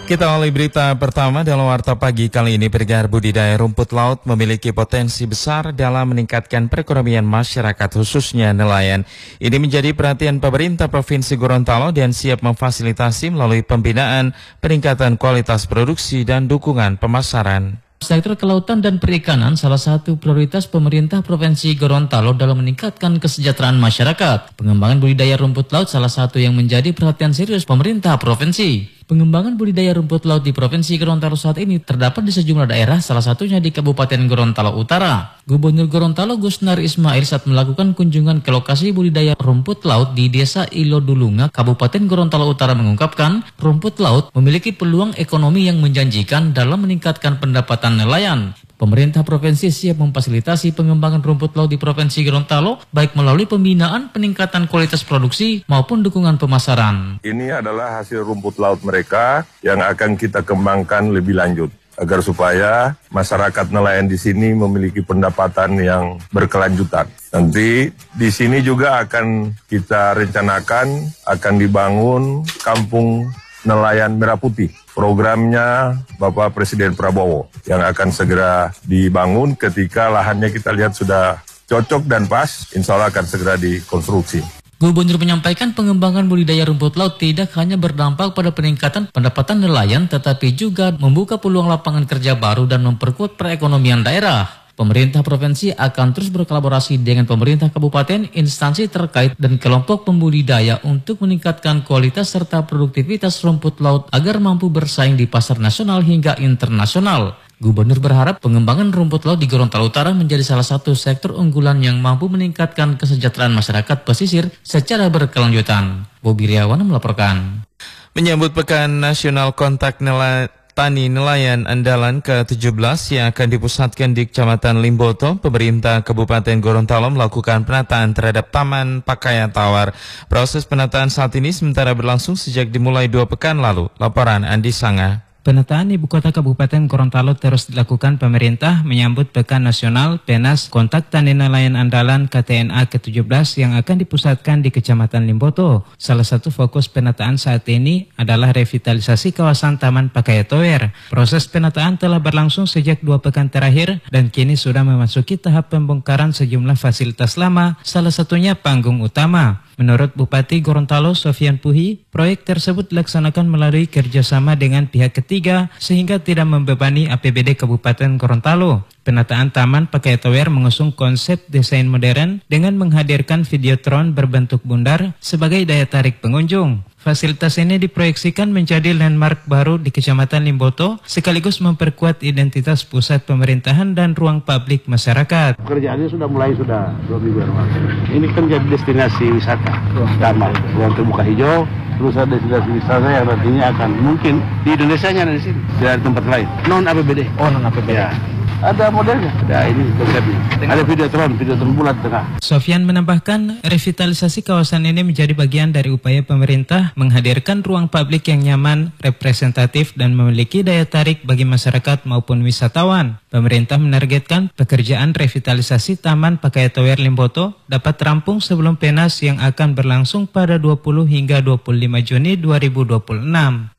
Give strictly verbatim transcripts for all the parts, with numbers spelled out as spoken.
Kita awali berita pertama dalam Warta Pagi kali ini. Bergerak budidaya rumput laut memiliki potensi besar dalam meningkatkan perekonomian masyarakat, khususnya nelayan. Ini menjadi perhatian pemerintah Provinsi Gorontalo dan siap memfasilitasi melalui pembinaan, peningkatan kualitas produksi, dan dukungan pemasaran. Sektor kelautan dan perikanan salah satu prioritas pemerintah Provinsi Gorontalo dalam meningkatkan kesejahteraan masyarakat. Pengembangan budidaya rumput laut salah satu yang menjadi perhatian serius pemerintah provinsi. Pengembangan budidaya rumput laut di Provinsi Gorontalo saat ini terdapat di sejumlah daerah, salah satunya di Kabupaten Gorontalo Utara. Gubernur Gorontalo Gusnar Ismail saat melakukan kunjungan ke lokasi budidaya rumput laut di Desa Ilodulunga, Kabupaten Gorontalo Utara mengungkapkan, rumput laut memiliki peluang ekonomi yang menjanjikan dalam meningkatkan pendapatan nelayan. Pemerintah provinsi siap memfasilitasi pengembangan rumput laut di Provinsi Gorontalo, baik melalui pembinaan, peningkatan kualitas produksi, maupun dukungan pemasaran. Ini adalah hasil rumput laut mereka yang akan kita kembangkan lebih lanjut, agar supaya masyarakat nelayan di sini memiliki pendapatan yang berkelanjutan. Nanti di sini juga akan kita rencanakan, akan dibangun kampung nelayan merah putih. Programnya Bapak Presiden Prabowo yang akan segera dibangun ketika lahannya kita lihat sudah cocok dan pas, insya Allah akan segera dikonstruksi. Gubernur menyampaikan pengembangan budidaya rumput laut tidak hanya berdampak pada peningkatan pendapatan nelayan, tetapi juga membuka peluang lapangan kerja baru dan memperkuat perekonomian daerah. Pemerintah provinsi akan terus berkolaborasi dengan pemerintah kabupaten, instansi terkait, dan kelompok pembudidaya untuk meningkatkan kualitas serta produktivitas rumput laut agar mampu bersaing di pasar nasional hingga internasional. Gubernur berharap pengembangan rumput laut di Gorontalo Utara menjadi salah satu sektor unggulan yang mampu meningkatkan kesejahteraan masyarakat pesisir secara berkelanjutan. Bobi Riawan melaporkan. Menyambut Pekan Nasional Kontak Nelayan Tani Nelayan Andalan ke tujuh belas yang akan dipusatkan di Kecamatan Limboto, pemerintah Kabupaten Gorontalo melakukan penataan terhadap Taman Pakaya Tawar. Proses penataan saat ini sementara berlangsung sejak dimulai dua pekan lalu. Laporan Andi Sanga. Penataan ibu kota Kabupaten Gorontalo terus dilakukan pemerintah menyambut Pekan Nasional Penas Kontak Tani Nelayan Andalan K T N A ke tujuh belas yang akan dipusatkan di Kecamatan Limboto. Salah satu fokus penataan saat ini adalah revitalisasi kawasan Taman Pakaya Tawar. Proses penataan telah berlangsung sejak dua pekan terakhir dan kini sudah memasuki tahap pembongkaran sejumlah fasilitas lama, salah satunya panggung utama. Menurut Bupati Gorontalo Sofian Puhi, proyek tersebut dilaksanakan melalui kerjasama dengan pihak ketiga sehingga tidak membebani A P B D Kabupaten Gorontalo. Penataan Taman Pakaya Tawar mengusung konsep desain modern dengan menghadirkan videotron berbentuk bundar sebagai daya tarik pengunjung. Fasilitas ini diproyeksikan menjadi landmark baru di Kecamatan Limboto sekaligus memperkuat identitas pusat pemerintahan dan ruang publik masyarakat. Pekerjaannya sudah mulai sudah dua minggu yang lalu. Ini kan jadi destinasi wisata, taman, ruang terbuka hijau, terus ada destinasi wisata yang nantinya akan mungkin di Indonesia hanya di sini, tidak ada tempat lain. Non A P B D. Oh, non A P B D. Ya. Ada modelnya, ada ini konsepnya. Ada videotron, videotron bulat tengah. Sofian menambahkan, revitalisasi kawasan ini menjadi bagian dari upaya pemerintah menghadirkan ruang publik yang nyaman, representatif, dan memiliki daya tarik bagi masyarakat maupun wisatawan. Pemerintah menargetkan pekerjaan revitalisasi Taman Pakaya Tawar Limboto dapat rampung sebelum Penas yang akan berlangsung pada dua puluh hingga dua puluh lima Juni dua ribu dua puluh enam.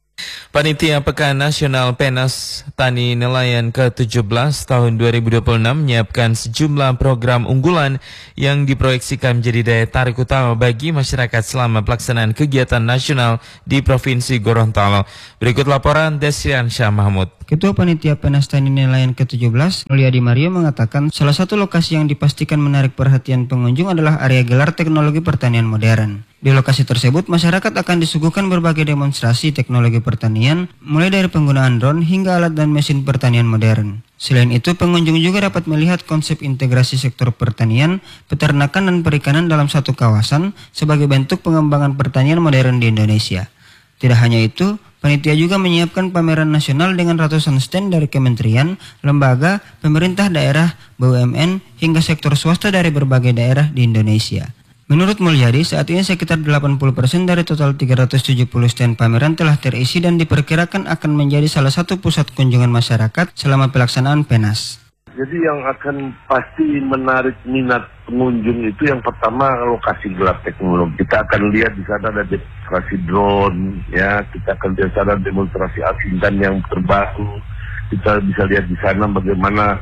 Panitia Pekan Nasional Penas Tani Nelayan ke tujuh belas tahun dua ribu dua puluh enam menyiapkan sejumlah program unggulan yang diproyeksikan menjadi daya tarik utama bagi masyarakat selama pelaksanaan kegiatan nasional di Provinsi Gorontalo. Berikut laporan Desrian Syah Mahmud. Ketua Panitia Penas Tani Nelayan ke tujuh belas, Nuliadi Mario mengatakan salah satu lokasi yang dipastikan menarik perhatian pengunjung adalah area gelar teknologi pertanian modern. Di lokasi tersebut, masyarakat akan disuguhkan berbagai demonstrasi teknologi pertanian, mulai dari penggunaan drone hingga alat dan mesin pertanian modern. Selain itu, pengunjung juga dapat melihat konsep integrasi sektor pertanian, peternakan, dan perikanan dalam satu kawasan sebagai bentuk pengembangan pertanian modern di Indonesia. Tidak hanya itu, panitia juga menyiapkan pameran nasional dengan ratusan stand dari kementerian, lembaga, pemerintah daerah, B U M N, hingga sektor swasta dari berbagai daerah di Indonesia. Menurut Mulyadi, saat ini sekitar delapan puluh persen dari total tiga ratus tujuh puluh stand pameran telah terisi dan diperkirakan akan menjadi salah satu pusat kunjungan masyarakat selama pelaksanaan Penas. Jadi yang akan pasti menarik minat pengunjung itu yang pertama lokasi gelap teknologi. Kita akan lihat di sana ada demonstrasi drone, ya. Kita akan lihat sana demonstrasi asintan yang terbaru. Kita bisa lihat di sana bagaimana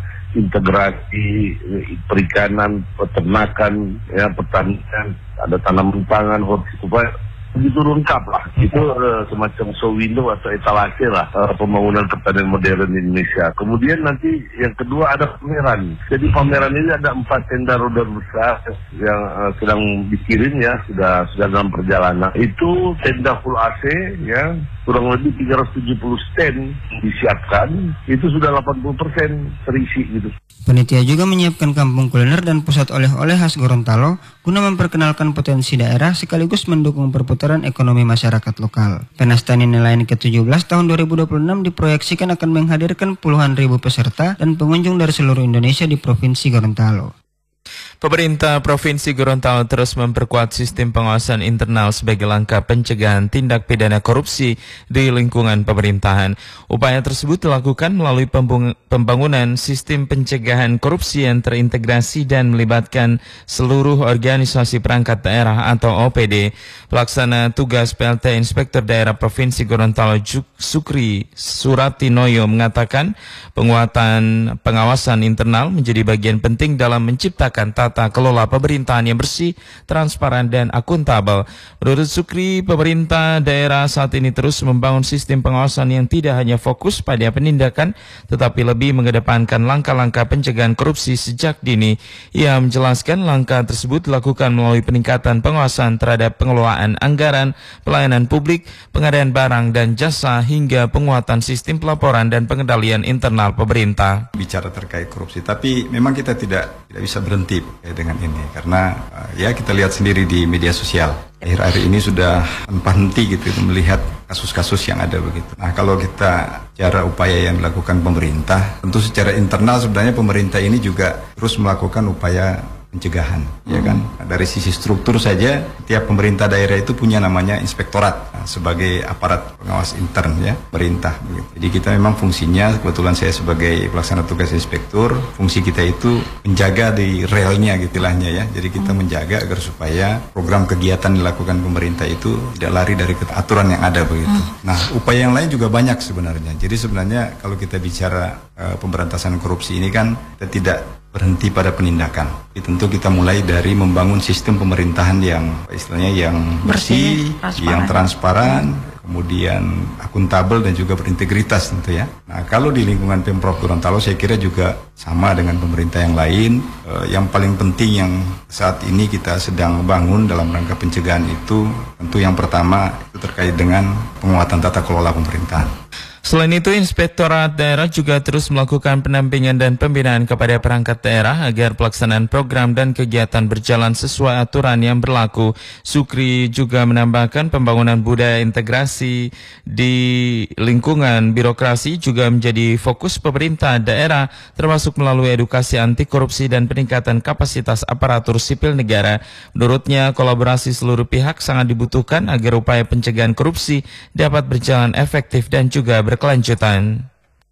integrasi perikanan, peternakan, ya, pertanian, ada tanaman pangan, hortikultura. Begitu lengkap lah, itu uh, semacam show window atau etalase lah uh, pembangunan pertanian modern di Indonesia. Kemudian nanti yang kedua ada pameran. Jadi pameran ini ada empat tenda roda besar yang uh, sedang dikirim, ya, sudah sudah dalam perjalanan. Itu tenda full A C, ya, kurang lebih tiga ratus tujuh puluh stand disiapkan, itu sudah delapan puluh persen terisi gitu. Panitia juga menyiapkan kampung kuliner dan pusat oleh-oleh khas Gorontalo guna memperkenalkan potensi daerah sekaligus mendukung perputaran ekonomi masyarakat lokal. Penas Tani Nelayan ke tujuh belas tahun dua ribu dua puluh enam diproyeksikan akan menghadirkan puluhan ribu peserta dan pengunjung dari seluruh Indonesia di Provinsi Gorontalo. Pemerintah Provinsi Gorontalo terus memperkuat sistem pengawasan internal sebagai langkah pencegahan tindak pidana korupsi di lingkungan pemerintahan. Upaya tersebut dilakukan melalui pembangunan sistem pencegahan korupsi yang terintegrasi dan melibatkan seluruh organisasi perangkat daerah atau O P D. Pelaksana tugas P L T Inspektur Daerah Provinsi Gorontalo Sukri Suratinoyo mengatakan penguatan pengawasan internal menjadi bagian penting dalam menciptakan tata kelola pemerintahan yang bersih, transparan, dan akuntabel. Menurut Sukri, pemerintah daerah saat ini terus membangun sistem pengawasan yang tidak hanya fokus pada penindakan, tetapi lebih mengedepankan langkah-langkah pencegahan korupsi sejak dini. Ia menjelaskan langkah tersebut dilakukan melalui peningkatan pengawasan terhadap pengelolaan anggaran, pelayanan publik, pengadaan barang dan jasa, hingga penguatan sistem pelaporan dan pengendalian internal pemerintah. Bicara terkait korupsi, tapi memang kita tidak tidak bisa berhenti ya dengan ini, karena uh, ya kita lihat sendiri di media sosial akhir-akhir ini sudah tanpa henti gitu melihat kasus-kasus yang ada begitu. Nah, kalau kita cara upaya yang dilakukan pemerintah, tentu secara internal sebenarnya pemerintah ini juga terus melakukan upaya pencegahan, hmm. ya kan. Nah, dari sisi struktur saja, tiap pemerintah daerah itu punya namanya inspektorat nah, sebagai aparat pengawas intern ya pemerintah. Begitu. Jadi kita memang fungsinya, kebetulan saya sebagai pelaksana tugas inspektur, fungsi kita itu menjaga di relnya gitulah ya. Jadi kita hmm. menjaga agar supaya program kegiatan dilakukan pemerintah itu tidak lari dari aturan yang ada begitu. Hmm. Nah, upaya yang lain juga banyak sebenarnya. Jadi sebenarnya kalau kita bicara uh, pemberantasan korupsi ini kan kita tidak berhenti pada penindakan. Jadi tentu kita mulai dari membangun sistem pemerintahan yang istilahnya yang bersih, bersih transparan. yang transparan, kemudian akuntabel dan juga berintegritas tentu ya. Nah, kalau di lingkungan Pemprov Gorontalo saya kira juga sama dengan pemerintah yang lain. Eh, yang paling penting yang saat ini kita sedang bangun dalam rangka pencegahan itu tentu yang pertama itu terkait dengan penguatan tata kelola pemerintahan. Selain itu, Inspektorat Daerah juga terus melakukan pendampingan dan pembinaan kepada perangkat daerah agar pelaksanaan program dan kegiatan berjalan sesuai aturan yang berlaku. Sukri juga menambahkan pembangunan budaya integrasi di lingkungan birokrasi juga menjadi fokus pemerintah daerah, termasuk melalui edukasi anti korupsi dan peningkatan kapasitas aparatur sipil negara. Menurutnya, kolaborasi seluruh pihak sangat dibutuhkan agar upaya pencegahan korupsi dapat berjalan efektif dan juga berkelanjutan.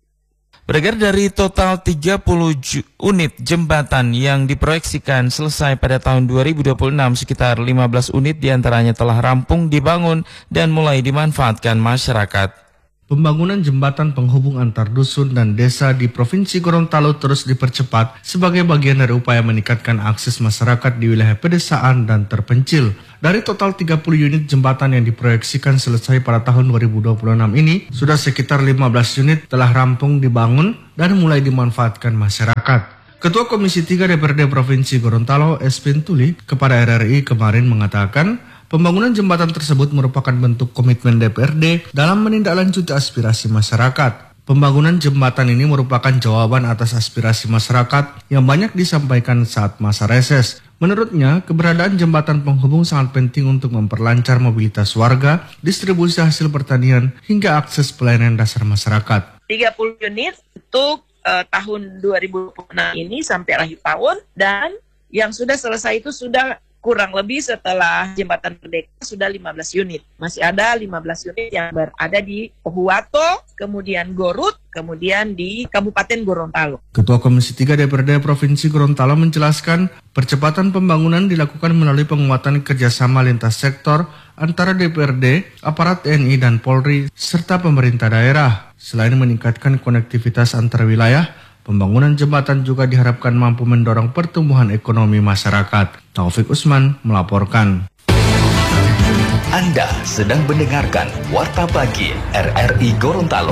Beredar dari total tiga puluh unit jembatan yang diproyeksikan selesai pada tahun dua ribu dua puluh enam, sekitar lima belas unit diantaranya telah rampung dibangun dan mulai dimanfaatkan masyarakat. Pembangunan jembatan penghubung antar dusun dan desa di Provinsi Gorontalo terus dipercepat sebagai bagian dari upaya meningkatkan akses masyarakat di wilayah pedesaan dan terpencil. Dari total tiga puluh unit jembatan yang diproyeksikan selesai pada tahun dua ribu dua puluh enam ini, sudah sekitar lima belas unit telah rampung dibangun dan mulai dimanfaatkan masyarakat. Ketua Komisi tiga D P R D Provinsi Gorontalo, Espin Tuli, kepada R R I kemarin mengatakan, pembangunan jembatan tersebut merupakan bentuk komitmen D P R D dalam menindaklanjuti aspirasi masyarakat. Pembangunan jembatan ini merupakan jawaban atas aspirasi masyarakat yang banyak disampaikan saat masa reses. Menurutnya, keberadaan jembatan penghubung sangat penting untuk memperlancar mobilitas warga, distribusi hasil pertanian, hingga akses pelayanan dasar masyarakat. tiga puluh unit untuk uh, tahun dua ribu dua puluh enam ini sampai akhir tahun, dan yang sudah selesai itu sudah kurang lebih setelah Jembatan Merdeka sudah lima belas unit. Masih ada lima belas unit yang berada di Pohuwato, kemudian Gorut, kemudian di Kabupaten Gorontalo. Ketua Komisi tiga D P R D Provinsi Gorontalo menjelaskan percepatan pembangunan dilakukan melalui penguatan kerjasama lintas sektor antara D P R D, aparat T N I dan Polri, serta pemerintah daerah. Selain meningkatkan konektivitas antar wilayah, pembangunan jembatan juga diharapkan mampu mendorong pertumbuhan ekonomi masyarakat. Taufik Usman melaporkan. Anda sedang mendengarkan Warta Pagi R R I Gorontalo.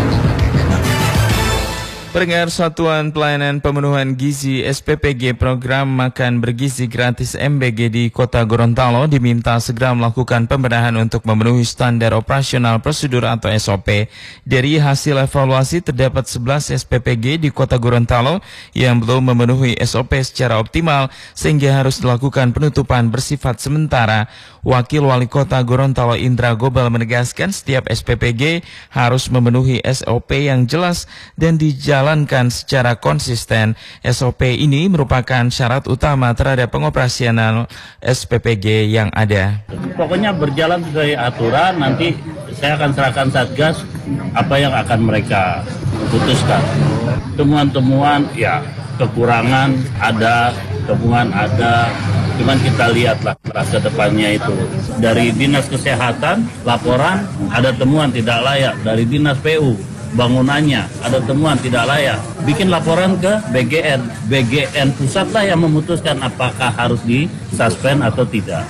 Pendengar, Satuan Pelayanan Pemenuhan Gizi S P P G Program Makan Bergizi Gratis M B G di Kota Gorontalo diminta segera melakukan pembenahan untuk memenuhi standar operasional prosedur atau S O P. Dari hasil evaluasi terdapat sebelas S P P G di Kota Gorontalo yang belum memenuhi S O P secara optimal sehingga harus dilakukan penutupan bersifat sementara. Wakil Wali Kota Gorontalo Indra Gobel menegaskan setiap S P P G harus memenuhi S O P yang jelas dan dijalankan secara konsisten. S O P ini merupakan syarat utama terhadap pengoperasional S P P G yang ada. Pokoknya berjalan sesuai aturan, nanti saya akan serahkan Satgas apa yang akan mereka putuskan. Temuan-temuan, ya kekurangan ada, temuan ada, cuman kita lihatlah ke depannya itu. Dari Dinas Kesehatan, laporan ada temuan tidak layak. Dari Dinas P U, bangunannya ada temuan tidak layak. Bikin laporan ke B G N. B G N pusat lah yang memutuskan apakah harus disuspend atau tidak.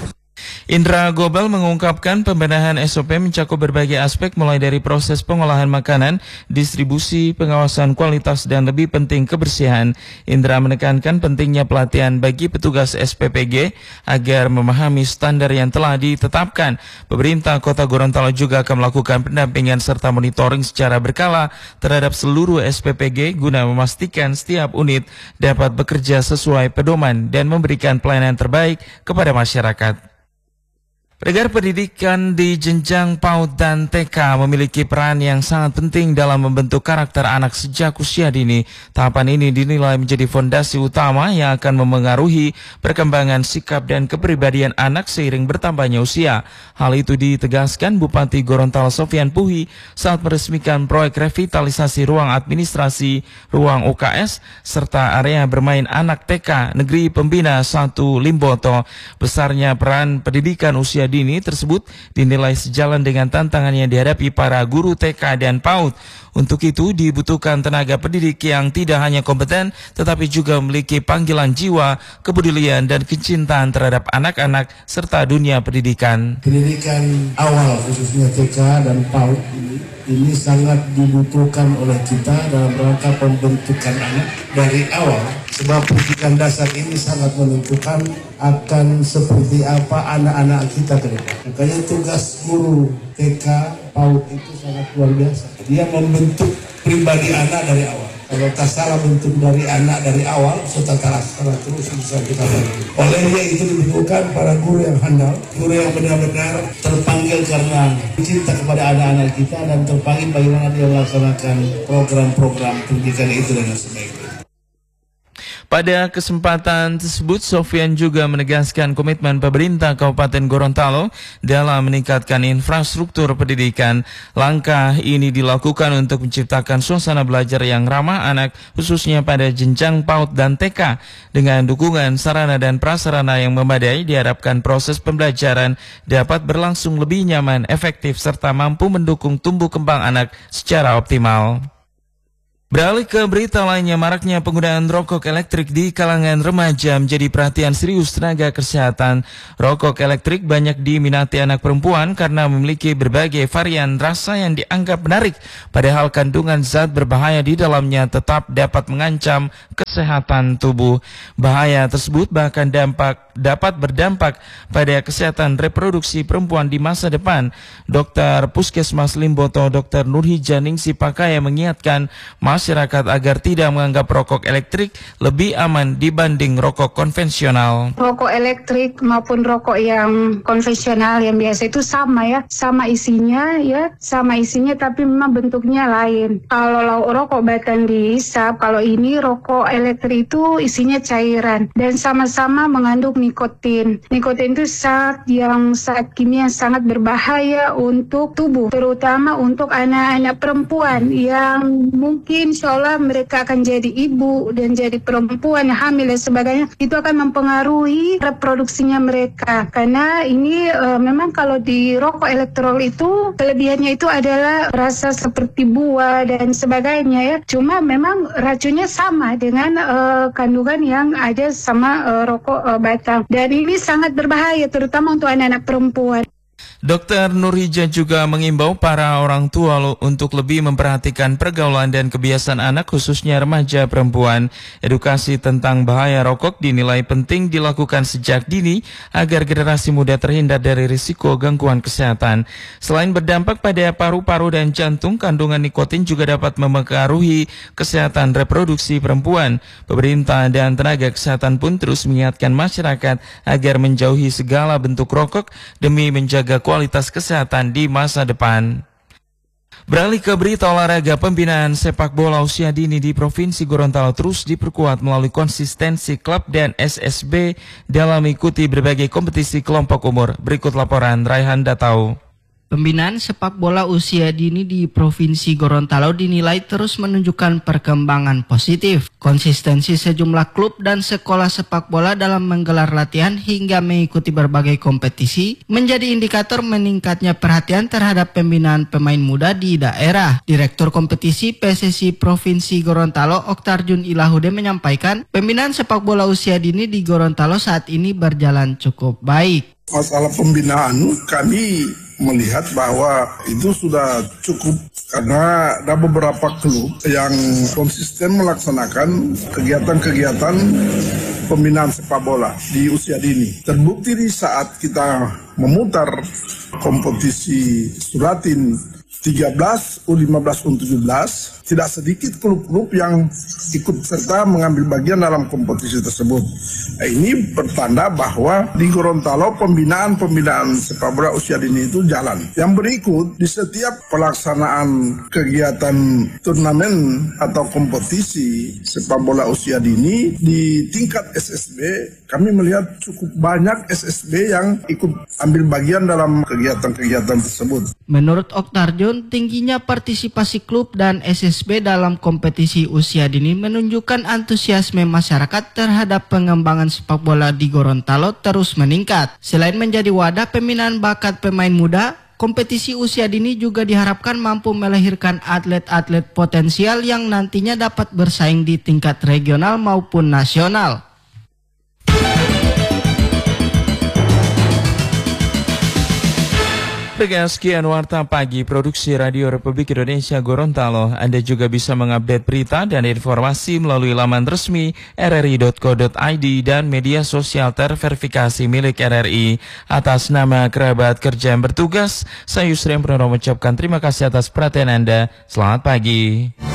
Indra Gobel mengungkapkan pembenahan S O P mencakup berbagai aspek mulai dari proses pengolahan makanan, distribusi, pengawasan kualitas, dan lebih penting kebersihan. Indra menekankan pentingnya pelatihan bagi petugas S P P G agar memahami standar yang telah ditetapkan. Pemerintah Kota Gorontalo juga akan melakukan pendampingan serta monitoring secara berkala terhadap seluruh S P P G guna memastikan setiap unit dapat bekerja sesuai pedoman dan memberikan pelayanan terbaik kepada masyarakat. Pendengar, pendidikan di jenjang PAUD dan T K memiliki peran yang sangat penting dalam membentuk karakter anak sejak usia dini. Tahapan ini dinilai menjadi fondasi utama yang akan memengaruhi perkembangan sikap dan kepribadian anak seiring bertambahnya usia. Hal itu ditegaskan Bupati Gorontalo Sofyan Puhi saat meresmikan proyek revitalisasi ruang administrasi, ruang U K S, serta area bermain anak T K Negeri Pembina satu Limboto. Besarnya peran pendidikan usia dini tersebut dinilai sejalan dengan tantangan yang dihadapi para guru T K dan PAUD. Untuk itu dibutuhkan tenaga pendidik yang tidak hanya kompeten tetapi juga memiliki panggilan jiwa, kepedulian dan kecintaan terhadap anak-anak serta dunia pendidikan. Pendidikan awal khususnya T K dan PAUD ini, ini sangat dibutuhkan oleh kita dalam rangka pembentukan anak dari awal. Sebab pendidikan dasar ini sangat menentukan akan seperti apa anak-anak kita ke depan. Makanya tugas guru T K, PAUD itu sangat luar biasa. Dia membentuk pribadi anak dari awal. Kalau tak salah bentuk dari anak dari awal, setelah setelah terus bisa kita bantu. Olehnya itu dibutuhkan para guru yang handal, guru yang benar-benar terpanggil karena cinta kepada anak-anak kita dan terpanggil bagaimana dia melaksanakan program-program pendidikan itu dengan sebaik-baiknya. Pada kesempatan tersebut, Sofyan juga menegaskan komitmen pemerintah Kabupaten Gorontalo dalam meningkatkan infrastruktur pendidikan. Langkah ini dilakukan untuk menciptakan suasana belajar yang ramah anak, khususnya pada jenjang PAUD dan T K. Dengan dukungan sarana dan prasarana yang memadai, diharapkan proses pembelajaran dapat berlangsung lebih nyaman, efektif, serta mampu mendukung tumbuh kembang anak secara optimal. Beralih ke berita lainnya, maraknya penggunaan rokok elektrik di kalangan remaja menjadi perhatian serius tenaga kesehatan. Rokok elektrik banyak diminati anak perempuan karena memiliki berbagai varian rasa yang dianggap menarik, padahal kandungan zat berbahaya di dalamnya tetap dapat mengancam kesehatan tubuh. Bahaya tersebut bahkan dampak dapat berdampak pada kesehatan reproduksi perempuan di masa depan. Dokter Puskesmas Limboto, Dokter Nurhijaning Sipakaya mengingatkan masyarakat masyarakat agar tidak menganggap rokok elektrik lebih aman dibanding rokok konvensional. Rokok elektrik maupun rokok yang konvensional yang biasa itu sama ya, sama isinya ya, sama isinya tapi memang bentuknya lain. Kalau rokok batang dihisap, kalau ini rokok elektrik itu isinya cairan dan sama-sama mengandung nikotin. Nikotin itu zat yang zat kimia yang sangat berbahaya untuk tubuh, terutama untuk anak-anak perempuan yang mungkin seolah mereka akan jadi ibu dan jadi perempuan hamil dan sebagainya. Itu akan mempengaruhi reproduksinya mereka karena ini e, memang kalau di rokok elektrol itu kelebihannya itu adalah rasa seperti buah dan sebagainya ya. Cuma memang racunnya sama dengan e, kandungan yang ada sama e, rokok e, batang dan ini sangat berbahaya terutama untuk anak-anak perempuan. Dokter Nurhija juga mengimbau para orang tua untuk lebih memperhatikan pergaulan dan kebiasaan anak khususnya remaja perempuan. Edukasi tentang bahaya rokok dinilai penting dilakukan sejak dini agar generasi muda terhindar dari risiko gangguan kesehatan. Selain berdampak pada paru-paru dan jantung, kandungan nikotin juga dapat mempengaruhi kesehatan reproduksi perempuan. Pemerintah dan tenaga kesehatan pun terus mengingatkan masyarakat agar menjauhi segala bentuk rokok demi menjaga kualitas kesehatan di masa depan. Beralih ke berita olahraga, pembinaan sepak bola usia dini di Provinsi Gorontalo terus diperkuat melalui konsistensi klub dan S S B dalam mengikuti berbagai kompetisi kelompok umur. Berikut laporan Raihan Datau. Pembinaan sepak bola usia dini di Provinsi Gorontalo dinilai terus menunjukkan perkembangan positif. Konsistensi sejumlah klub dan sekolah sepak bola dalam menggelar latihan hingga mengikuti berbagai kompetisi menjadi indikator meningkatnya perhatian terhadap pembinaan pemain muda di daerah. Direktur kompetisi P S S I Provinsi Gorontalo Oktarjun Ilahude menyampaikan pembinaan sepak bola usia dini di Gorontalo saat ini berjalan cukup baik. Masalah pembinaan kami melihat bahwa itu sudah cukup karena ada beberapa klub yang konsisten melaksanakan kegiatan-kegiatan pembinaan sepak bola di usia dini. Terbukti di saat kita memutar kompetisi Suratin tiga belas, U lima belas, U tujuh belas, tidak sedikit klub-klub yang ikut serta mengambil bagian dalam kompetisi tersebut. Nah, ini pertanda bahwa di Gorontalo pembinaan-pembinaan sepak bola usia dini itu jalan. Yang berikut, di setiap pelaksanaan kegiatan turnamen atau kompetisi sepak bola usia dini di tingkat S S B, kami melihat cukup banyak S S B yang ikut ambil bagian dalam kegiatan-kegiatan tersebut. Menurut Oktarjun, tingginya partisipasi klub dan S S B dalam kompetisi usia dini menunjukkan antusiasme masyarakat terhadap pengembangan sepak bola di Gorontalo terus meningkat. Selain menjadi wadah pembinaan bakat pemain muda, kompetisi usia dini juga diharapkan mampu melahirkan atlet-atlet potensial yang nantinya dapat bersaing di tingkat regional maupun nasional. Sekian Warta Pagi Produksi Radio Republik Indonesia Gorontalo. Anda juga bisa mengupdate berita dan informasi melalui laman resmi r r i dot co dot i d dan media sosial terverifikasi milik R R I. Atas nama kerabat kerja yang bertugas, saya Yusri yang pernah mengucapkan terima kasih atas perhatian Anda. Selamat pagi.